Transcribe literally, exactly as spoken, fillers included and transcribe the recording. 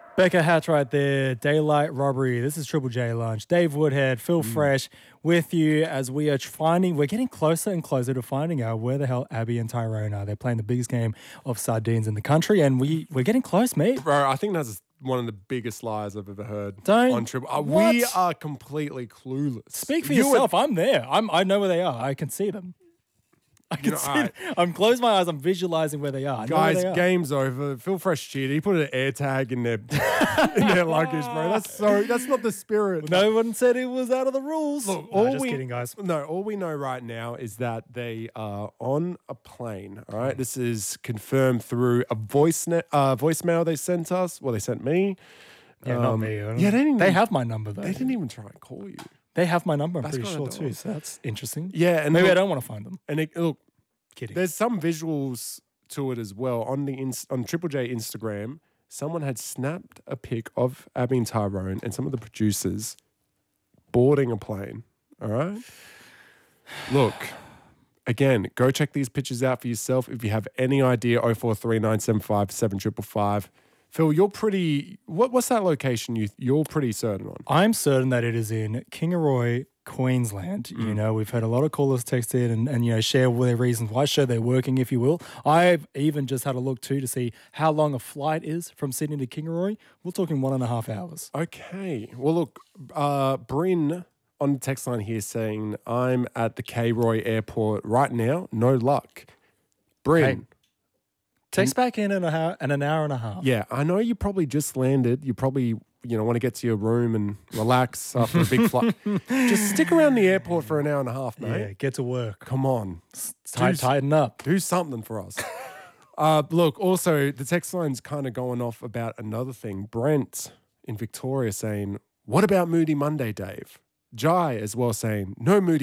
Becca Hatch right there. Daylight Robbery. This is Triple J Lunch. Dave Woodhead, Phil Mm. Fresh with you as we are finding, we're getting closer and closer to finding out where the hell Abby and Tyrone are. They're playing the biggest game of sardines in the country, and we, we're getting close, mate. Bro, I think that's one of the biggest lies I've ever heard Don't- on Triple. Uh, what? we are completely clueless. Speak for You and- yourself. I'm there. I'm, I know where they are. I can see them. I can know, see alright. them. I'm closing my eyes. I'm visualizing where they are. I know where Guys, they are. game's over. Phil Fresh cheated. He put an air tag in their in their luggage, bro. That's so. That's not the spirit. No one said it was out of the rules. Look, No, all just we, kidding, guys. No, all we know right now is that they are on a plane. All right, this is confirmed through a voice net, uh, voicemail they sent us. Well, they sent me. Yeah, not Um, me. I don't- yeah, they didn't They even- have my number, though. They didn't even try and call you. They have my number, I'm That's pretty kinda sure, too. dope. So that's interesting. Yeah, and Maybe look, I don't want to find them. And it, look, Kidding. there's some visuals to it as well on the ins- on Triple J Instagram. Someone had snapped a pic of Abby and Tyrone and some of the producers boarding a plane. All right. Look, again, go check these pictures out for yourself. If you have any idea, oh four three nine seven five seven five five five. Phil, you're pretty. What, what's that location you you're pretty certain on? I'm certain that it is in Kingaroy, Queensland. Mm. You know, we've had a lot of callers text in and, and, you know, share their reasons why, show they're working, if you will. I've even just had a look, too, to see how long a flight is from Sydney to Kingaroy. We're talking one and a half hours. Okay. Well, look, uh, Bryn on the text line here saying, I'm at the K Roy airport right now. No luck. Bryn. Hey. Text back in in, a hour, in an hour and a half. Yeah, I know you probably just landed. You probably, you know, want to get to your room and relax after a big flight. Just stick around the airport for an hour and a half, mate. Yeah, get to work. Come on. Tight, tighten up. Do something for us. uh, look, also, the text line's kind of going off about another thing. Brent in Victoria saying, what about Moody Monday, Dave? Jai as well saying, no Moody